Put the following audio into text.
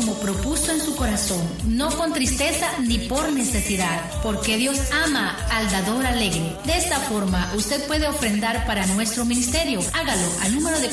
como propuso en su corazón, no con tristeza ni por necesidad, porque Dios ama al dador alegre. De esta forma, usted puede ofrendar para nuestro ministerio. Hágalo al número de